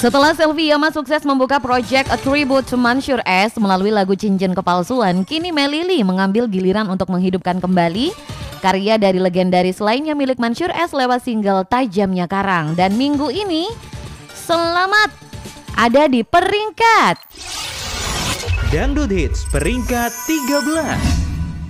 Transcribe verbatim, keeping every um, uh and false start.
Setelah Sylvie Yama sukses membuka project A Tribute to Mansyur S melalui lagu Cincin Kepalsuan, kini Melly mengambil giliran untuk menghidupkan kembali karya dari legendaris lainnya milik Mansyur S lewat single Tajamnya Karang. Dan minggu ini selamat ada di peringkat Dangdut Hits peringkat tiga belas.